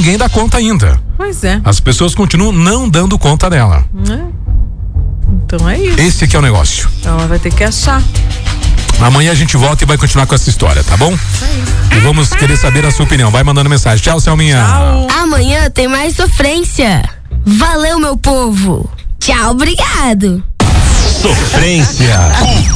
ninguém dá conta ainda. Pois é. As pessoas continuam não dando conta dela. Então é isso. Esse aqui é o negócio. Ela vai ter que achar. Amanhã a gente volta e vai continuar com essa história, tá bom? E vamos querer saber a sua opinião. Vai mandando mensagem. Tchau, Selminha. Tchau. Amanhã tem mais sofrência. Valeu, meu povo. Tchau, obrigado. Sofrência.